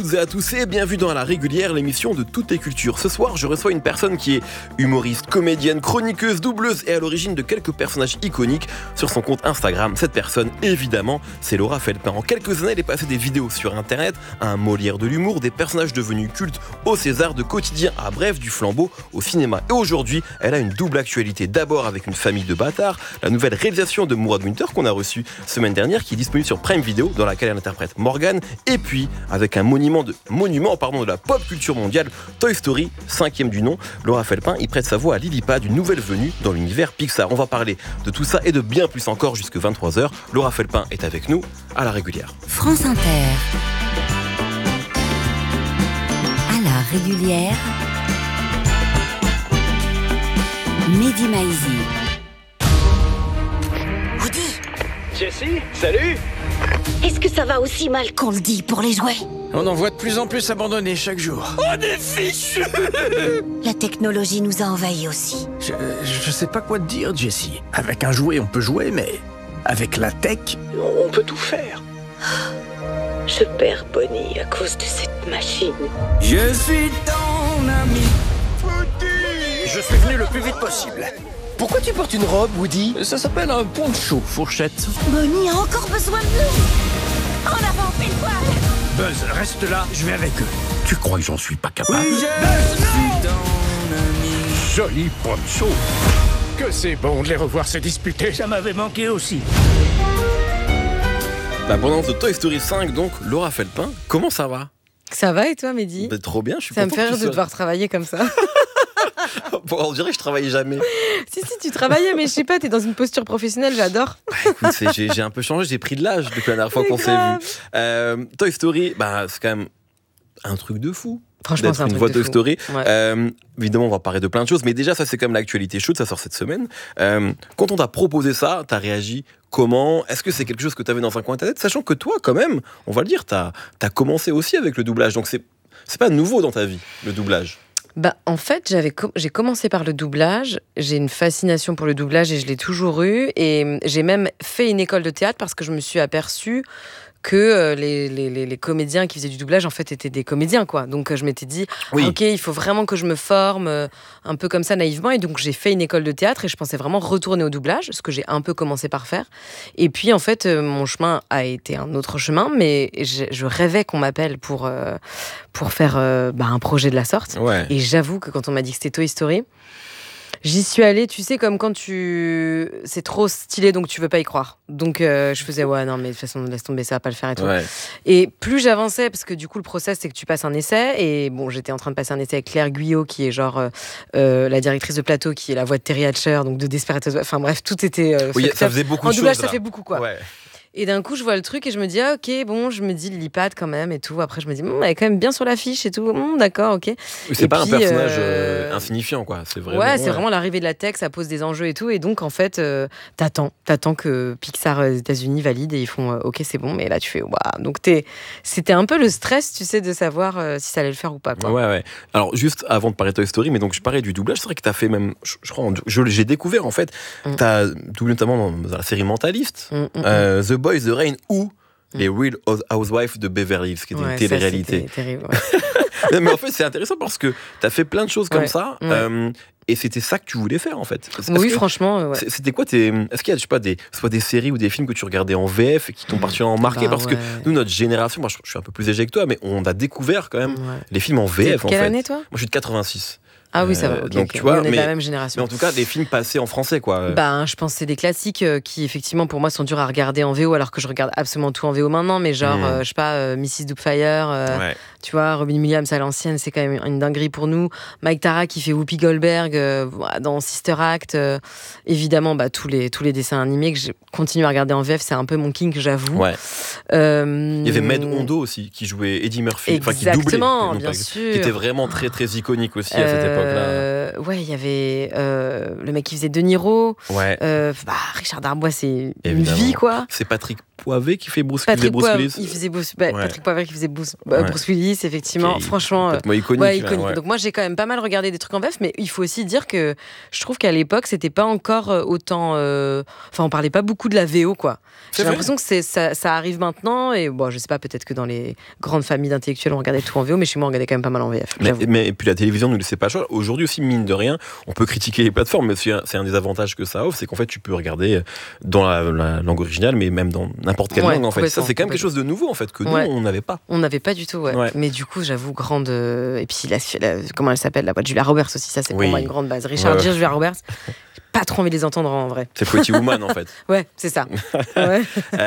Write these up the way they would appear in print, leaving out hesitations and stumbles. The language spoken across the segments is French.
Toutes et à tous et bienvenue dans La Régulière, l'émission de toutes les cultures. Ce soir, je reçois une personne qui est humoriste, comédienne, chroniqueuse, doubleuse et à l'origine de quelques personnages iconiques sur son compte Instagram. Cette personne, évidemment, c'est Laura Felpin. En quelques années, elle est passée des vidéos sur Internet à un Molière de l'humour, des personnages devenus cultes au César, de quotidien à bref, du flambeau au cinéma. Et aujourd'hui, elle a une double actualité. D'abord avec une famille de bâtards, la nouvelle réalisation de Mourad Winter qu'on a reçue semaine dernière, qui est disponible sur Prime Video, dans laquelle elle interprète Morgane. Et puis, avec un monument de la pop culture mondiale, Toy Story, 5e du nom. Laura Felpin y prête sa voix à Lillipad, une nouvelle venue dans l'univers Pixar. On va parler de tout ça et de bien plus encore jusque 23h. Laura Felpin est avec nous à La Régulière. France Inter. À La Régulière. Mehdi Maizi. Woody, Jessie, salut. est-ce que ça va aussi mal qu'on le dit pour les jouets? On en voit de plus en plus abandonnés chaque jour. On est fichus. La technologie nous a envahis aussi. Je sais pas quoi te dire, Jessie. Avec un jouet, on peut jouer, mais avec la tech, on peut tout faire. Je perds Bonnie à cause de cette machine. Je suis ton ami. Je suis venu le plus vite possible. Pourquoi tu portes une robe, Woody? Ça s'appelle un poncho, fourchette. Bonnie a encore besoin de nous. En avant, fais le poil. Buzz, reste là, je vais avec eux. Tu crois que j'en suis pas capable? Joli poncho. Que c'est bon de les revoir se disputer. Ça m'avait manqué aussi. L'abondance de Toy Story 5, donc Laura Felpin. Comment ça va? Ça va et toi, Mehdi? Trop bien, je suis Ça me content fait que rire tu de sois- devoir travailler comme ça. Bon, on dirait que je travaillais jamais. Si, tu travaillais, mais je sais pas, t'es dans une posture professionnelle, j'adore. Écoute, j'ai un peu changé, j'ai pris de l'âge depuis la dernière fois C'est qu'on s'est grave. vu. Toy Story, c'est quand même un truc de fou. Franchement, D'être c'est un une truc voix de Toy fou. Story. Ouais. Évidemment, on va parler de plein de choses, mais déjà, ça, c'est comme l'actualité chaude, ça sort cette semaine. Quand on t'a proposé ça, t'as réagi comment? Est-ce que c'est quelque chose que t'avais dans un coin de ta tête? Sachant que toi, quand même, on va le dire, t'as commencé aussi avec le doublage, donc c'est pas nouveau dans ta vie, le doublage. En fait, j'ai commencé par le doublage. J'ai une fascination pour le doublage et je l'ai toujours eu. Et j'ai même fait une école de théâtre parce que je me suis aperçue que les comédiens qui faisaient du doublage, en fait, étaient des comédiens, quoi. Donc, je m'étais dit, Oui. OK, il faut vraiment que je me forme un peu comme ça, naïvement. Et donc, j'ai fait une école de théâtre et je pensais vraiment retourner au doublage, ce que j'ai un peu commencé par faire. Et puis, en fait, mon chemin a été un autre chemin, mais je rêvais qu'on m'appelle pour faire un projet de la sorte. Ouais. Et j'avoue que quand on m'a dit que c'était Toy Story, j'y suis allée, tu sais, comme quand c'est trop stylé, donc tu veux pas y croire. Donc je faisais, ouais, non, mais de toute façon, laisse tomber, ça va pas le faire et tout. Ouais. Et plus j'avançais, parce que du coup, le process, c'est que tu passes un essai. Et bon, j'étais en train de passer un essai avec Claire Guyot, qui est genre la directrice de plateau, qui est la voix de Terry Hatcher, donc de Desperate Housewives. Enfin bref, tout était. Oui, fucked ça up. faisait beaucoup En de doublage, choses. ça là. fait beaucoup, quoi. Ouais. Et d'un coup, je vois le truc et je me dis, ah, ok, bon, je me dis Lillipad quand même et tout. Après, je me dis, elle est quand même bien sur l'affiche et tout. D'accord, ok. C'est Et pas puis, un personnage insignifiant, quoi. C'est vraiment. Ouais, c'est vraiment l'arrivée de la tech, ça pose des enjeux et tout. Et donc, en fait, t'attends que Pixar États-Unis valide et ils font OK, c'est bon. Mais là, tu fais waouh. Donc, c'était un peu le stress, tu sais, de savoir si ça allait le faire ou pas, quoi. Ouais. Alors, juste avant de parler de Toy Story, mais donc je parlais du doublage, c'est vrai que t'as fait même. Je crois, j'ai découvert, en fait, t'as doublé notamment dans la série Mentaliste, The Boys, The Rain ou les Real Housewives de Beverly Hills, qui était Ouais, une ça, télé-réalité. c'était terrible, ouais. Mais en fait, c'est intéressant parce que t'as fait plein de choses comme Ouais, ça, ouais. et c'était ça que tu voulais faire, en fait. Est-ce Oui, que- franchement, ouais. C'était quoi Est-ce qu'il y a, je sais pas, soit des séries ou des films que tu regardais en VF et qui t'ont particulièrement marqué? Bah Parce que ouais. nous, notre génération, moi je suis un peu plus âgé que toi, mais on a découvert quand même Ouais. les films en T'es VF, de en quelle fait. année, toi? Moi, je suis de 86. Ah oui, ça va. ok, donc, ok. tu vois, on est de la mais- même Mais génération. en tout cas, des films passés en français, quoi. Je pense que c'est des classiques qui, effectivement, pour moi, sont durs à regarder en VO, alors que je regarde absolument tout en VO maintenant. Mais genre, je sais pas, Mrs. Doubtfire, Ouais. tu vois, Robin Williams à l'ancienne, c'est quand même une dinguerie pour nous. Mike Tara qui fait Whoopi Goldberg dans Sister Act. Évidemment, tous les dessins animés que je continue à regarder en VF, c'est un peu mon kink, j'avoue. Ouais. Il Il y avait Med Hondo aussi, qui jouait Eddie Murphy. Qui Exactement, doublait. bien Qui sûr. était vraiment très, très iconique aussi à cette époque-là. Ouais, il y avait le mec qui faisait De Niro. Ouais. Richard Darbois, c'est une Évidemment. vie, quoi. C'est Patrick Poivet qui fait Bruce Patrick Willis. Il faisait Ouais. Patrick Poivet qui faisait Bruce Ouais. Willis, effectivement. Qui est Franchement, complètement iconique. ouais, là, iconique. ouais. Donc moi, j'ai quand même pas mal regardé des trucs en VF, mais il faut aussi dire que je trouve qu'à l'époque, c'était pas encore autant. Enfin, on parlait pas beaucoup de la VO, quoi. J'ai l'impression que ça arrive maintenant, et bon, je sais pas, peut-être que dans les grandes familles d'intellectuels, on regardait tout en VO, mais chez moi, on regardait quand même pas mal en VF. Mais et puis la télévision ne nous laissait pas le choix. Aujourd'hui aussi, mine de rien, on peut critiquer les plateformes, mais c'est un des avantages que ça offre, c'est qu'en fait, tu peux regarder dans la langue originale, mais même dans n'importe quelle langue, en fait. Ça, c'est quand même quelque chose de nouveau, en fait, que nous, on n'avait pas. On n'avait pas du tout, ouais. Ouais. Mais du coup, j'avoue, grande. Et puis, comment elle s'appelle, la voix de Julia Roberts aussi, ça, c'est pour moi une grande base. Richard Gere, Julia Roberts, j'ai pas trop envie de les entendre en vrai. C'est Pretty Woman, en fait. Ouais, c'est ça. Ouais.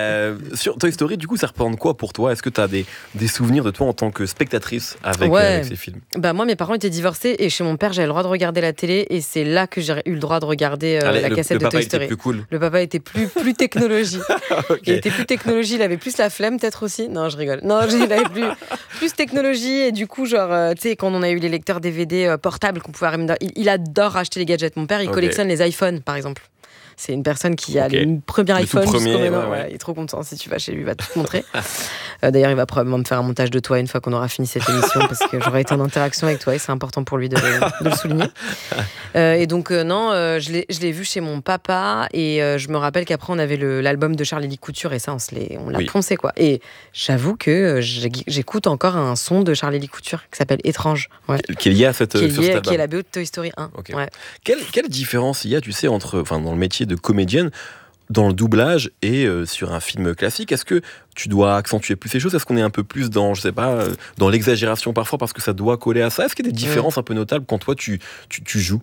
Sur Toy Story, du coup, ça représente quoi pour toi ? Est-ce que tu as des souvenirs de toi en tant que spectatrice avec ces films ? Bah, moi, mes parents étaient divorcés et chez mon père, j'avais le droit de regarder la télé et c'est là que j'ai eu le droit de regarder la cassette de Toy Story. Le papa était plus cool. Le papa était plus technologie. Okay. Il était plus technologie, il avait plus la flemme peut-être aussi. Non, je rigole. Non, il avait plus technologie et du coup, genre, tu sais, quand on a eu les lecteurs DVD portables qu'on pouvait il adore acheter les gadgets. Mon père, il collectionne les iPhones, par exemple. C'est une personne qui a le premier iPhone jusqu'au maintenant. Ouais. Il est trop content. Si tu vas chez lui, il va tout te montrer. D'ailleurs, il va probablement me faire un montage de toi une fois qu'on aura fini cette émission parce que j'aurai été en interaction avec toi et c'est important pour lui de le souligner. Et donc, non, je l'ai vu chez mon papa et je me rappelle qu'après, on avait l'album de Charlie Couture et ça, on l'a poncé, quoi. Et j'avoue que j'écoute encore un son de Charlie Couture qui s'appelle Étrange. Ouais. Qui est lié à cet album. Qui est la BO de Toy Story 1. Okay. Ouais. Quelle différence il y a, tu sais, dans le métier de comédienne, dans le doublage et sur un film classique? Est-ce que tu dois accentuer plus ces choses? Est-ce qu'on est un peu plus dans, je sais pas, dans l'exagération parfois parce que ça doit coller à ça? Est-ce qu'il y a des différences un peu notables quand toi tu joues?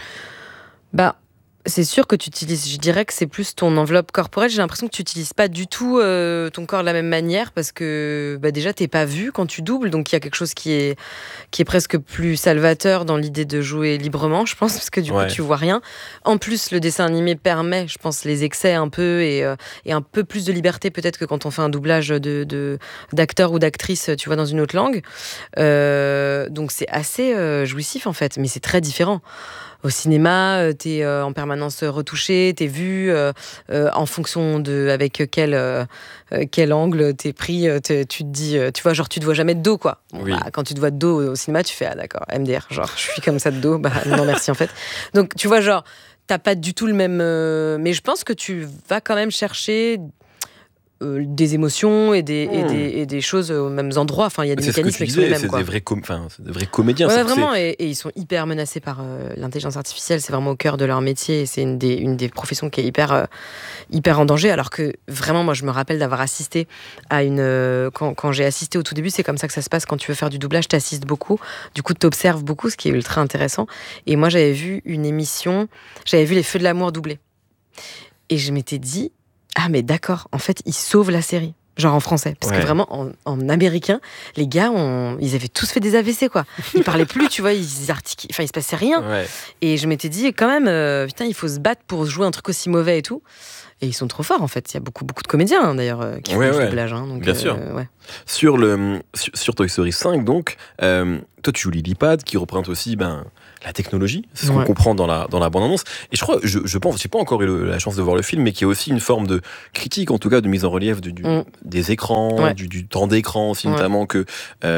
Bah, c'est sûr que tu utilises, je dirais que c'est plus ton enveloppe corporelle. J'ai l'impression que tu n'utilises pas du tout ton corps de la même manière parce que déjà, tu n'es pas vu quand tu doubles. Donc, il y a quelque chose qui est presque plus salvateur dans l'idée de jouer librement, je pense, parce que du coup, tu vois rien. En plus, le dessin animé permet, je pense, les excès un peu et un peu plus de liberté peut-être que quand on fait un doublage d'acteur ou d'actrice, tu vois, dans une autre langue. Donc, c'est assez jouissif, en fait, mais c'est très différent. Au cinéma, t'es en permanence retouché, t'es vu en fonction de avec quel angle t'es pris. Tu te dis, tu vois, genre tu te vois jamais de dos, quoi. Bon, quand tu te vois de dos au cinéma, tu fais ah d'accord, MDR, genre je suis comme ça de dos, non merci en fait. Donc tu vois, genre t'as pas du tout le même. Mais je pense que tu vas quand même chercher des émotions et des choses aux mêmes endroits. Enfin, il y a des mécanismes qui sont les mêmes. C'est des vrais comédiens. Ouais, vraiment. Et ils sont hyper menacés par l'intelligence artificielle. C'est vraiment au cœur de leur métier. Et c'est une des professions qui est hyper en danger. Alors que vraiment, moi, je me rappelle d'avoir assisté à quand j'ai assisté au tout début, c'est comme ça que ça se passe quand tu veux faire du doublage. T'assistes beaucoup. Du coup, t'observes beaucoup, ce qui est ultra intéressant. Et moi, j'avais vu une émission. J'avais vu Les Feux de l'amour doublés. Et je m'étais dit, ah mais d'accord, en fait, ils sauvent la série. Genre en français. Parce que vraiment, en américain, les gars, ils avaient tous fait des AVC, quoi. Ils parlaient plus, tu vois, il se passait rien. Ouais. Et je m'étais dit, quand même, putain, il faut se battre pour jouer un truc aussi mauvais et tout. Et ils sont trop forts, en fait. Il y a beaucoup de comédiens, d'ailleurs, qui font du doublage. Donc, bien sûr. Sur Toy Story 5, donc, toi, tu joues Lily-Pad, qui représente aussi la technologie. C'est ce qu'on comprend dans la bande-annonce. Et je crois, je pense, j'ai pas encore eu la chance de voir le film, mais qui est aussi une forme de critique, en tout cas, de mise en relief des écrans, du temps d'écran aussi, notamment que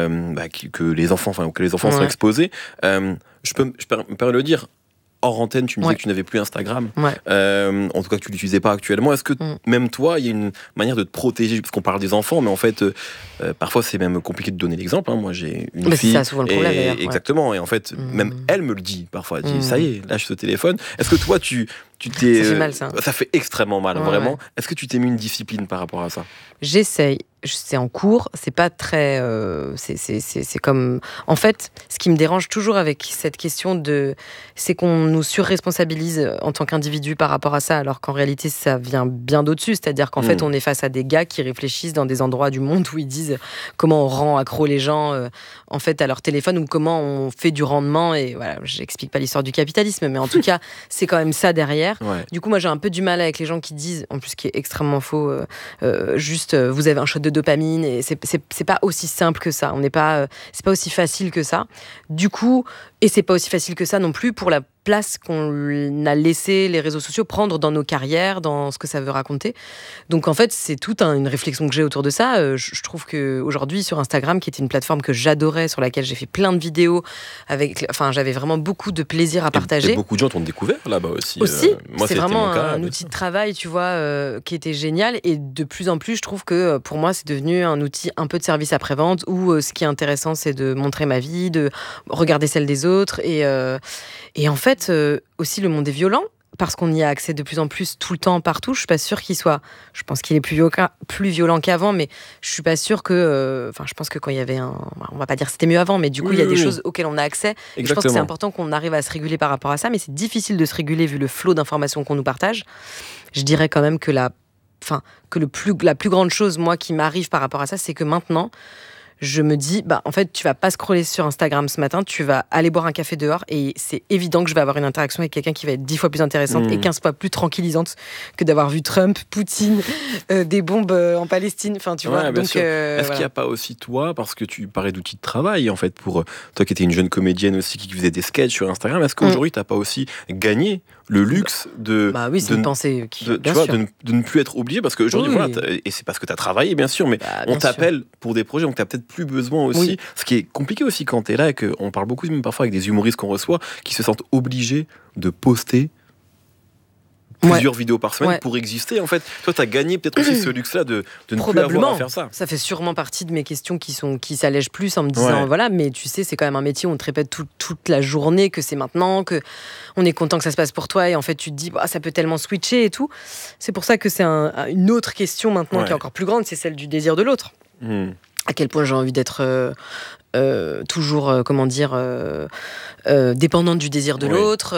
les enfants sont exposés. Je peux me permettre de le dire. Hors antenne, tu me disais que tu n'avais plus Instagram. En tout cas, que tu ne l'utilisais pas actuellement. Est-ce que même toi, il y a une manière de te protéger? Parce qu'on parle des enfants, mais en fait, parfois, c'est même compliqué de donner l'exemple. Moi, j'ai une fille. C'est ça, souvent le problème, d'ailleurs. Exactement. Et en fait, même elle me le dit parfois. Elle dit, ça y est, lâche ce téléphone. Est-ce que toi, tu t'es... Ça fait mal, ça. Ça fait extrêmement mal, vraiment. Ouais. Est-ce que tu t'es mis une discipline par rapport à ça? J'essaye. C'est en cours, c'est pas très... c'est comme... En fait, ce qui me dérange toujours avec cette question c'est qu'on nous surresponsabilise en tant qu'individu par rapport à ça, alors qu'en réalité, ça vient bien d'au-dessus. C'est-à-dire qu'en fait, on est face à des gars qui réfléchissent dans des endroits du monde où ils disent comment on rend accro les gens en fait, à leur téléphone ou comment on fait du rendement. Et voilà, j'explique pas l'histoire du capitalisme, mais en tout cas, c'est quand même ça derrière. Ouais. Du coup, moi, j'ai un peu du mal avec les gens qui disent, en plus, qui est extrêmement faux, juste, vous avez un shot de dopamine, et c'est pas aussi simple que ça. C'est pas aussi facile que ça. Du coup, et c'est pas aussi facile que ça non plus pour la place qu'on a laissé les réseaux sociaux prendre dans nos carrières, dans ce que ça veut raconter. Donc en fait, c'est toute une réflexion que j'ai autour de ça. Je trouve qu'aujourd'hui, sur Instagram, qui était une plateforme que j'adorais, sur laquelle j'ai fait plein de vidéos, j'avais vraiment beaucoup de plaisir à partager. Et beaucoup de gens t'ont découvert là-bas aussi. Moi, c'est vraiment un outil de travail, tu vois, qui était génial. Et de plus en plus, je trouve que pour moi, c'est devenu un outil un peu de service après-vente où ce qui est intéressant, c'est de montrer ma vie, de regarder celle des autres. Et en fait, aussi, le monde est violent. Parce qu'on y a accès de plus en plus tout le temps, partout. Je suis pas sûre qu'il soit... Je pense qu'il est plus violent qu'avant, mais je suis pas sûre que... je pense que quand il y avait on va pas dire que c'était mieux avant, mais du coup, il y a des choses auxquelles on a accès. Et je pense que c'est important qu'on arrive à se réguler par rapport à ça, mais c'est difficile de se réguler vu le flot d'informations qu'on nous partage. Je dirais quand même que la plus grande chose, moi, qui m'arrive par rapport à ça, c'est que maintenant... je me dis, en fait, tu vas pas scroller sur Instagram ce matin, tu vas aller boire un café dehors et c'est évident que je vais avoir une interaction avec quelqu'un qui va être 10 fois plus intéressante et 15 fois plus tranquillisante que d'avoir vu Trump, Poutine, des bombes en Palestine. Enfin, tu vois. Donc, est-ce qu'il n'y a pas aussi toi, parce que tu parlais d'outils de travail, en fait, pour toi qui étais une jeune comédienne aussi qui faisait des sketchs sur Instagram, est-ce qu'aujourd'hui, tu n'as pas aussi gagné le luxe de... oui, c'est une pensée de ne plus être obligé, parce qu'aujourd'hui, et c'est parce que tu as travaillé, bien sûr, mais on t'appelle pour des projets, donc tu as peut-être plus besoin aussi. Ce qui est compliqué aussi quand tu es là, et qu'on parle beaucoup, même parfois avec des humoristes qu'on reçoit, qui se sentent obligés de poster plusieurs vidéos par semaine pour exister. En fait, toi, tu as gagné peut-être aussi ce luxe-là de ne plus avoir à faire ça. Ça fait sûrement partie de mes questions qui s'allègent plus en me disant, voilà, mais tu sais, c'est quand même un métier où on te répète toute la journée que c'est maintenant, que on est content que ça se passe pour toi, et en fait, tu te dis, ça peut tellement switcher et tout. C'est pour ça que c'est une autre question maintenant qui est encore plus grande, c'est celle du désir de l'autre. À quel point j'ai envie d'être toujours, dépendante du désir de l'autre.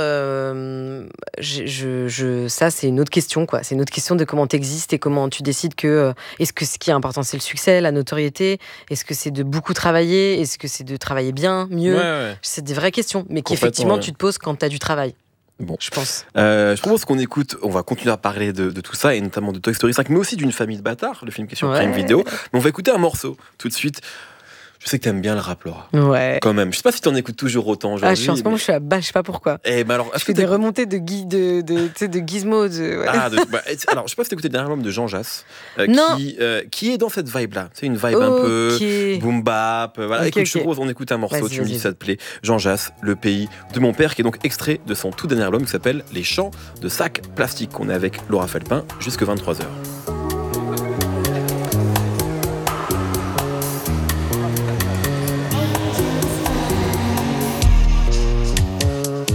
Ça, c'est une autre question, quoi. C'est une autre question de comment t'existes et comment tu décides que... est-ce que ce qui est important, c'est le succès, la notoriété ? Est-ce que c'est de beaucoup travailler ? Est-ce que c'est de travailler bien, mieux ? C'est des vraies questions, mais qu'effectivement, tu te poses quand t'as du travail. Bon. Je pense. Je propose qu'on écoute, on va continuer à parler de tout ça, et notamment de Toy Story 5, mais aussi d'une famille de bâtards, le film qui est sur Prime Video. Mais on va écouter un morceau tout de suite. Je sais que t'aimes bien le rap, Laura. Ouais. Quand même. Je sais pas si t'en écoutes toujours autant aujourd'hui. En ce moment, je suis à bas, je sais pas pourquoi. Alors, je fais des remontées de Gizmo. Alors, je sais pas si t'as écouté le dernier album de Jean Jass, qui est dans cette vibe-là. C'est une vibe un peu boom bap. Écoute, je te propose, on écoute un morceau, tu me dis si ça te plaît. Jean Jass, Le pays de mon père, qui est donc extrait de son tout dernier album qui s'appelle Les champs de sacs plastiques. On est avec Laura Felpin jusque 23h.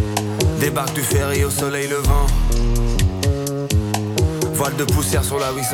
Débarque du ferry au soleil levant. Voile de poussière sur la 800.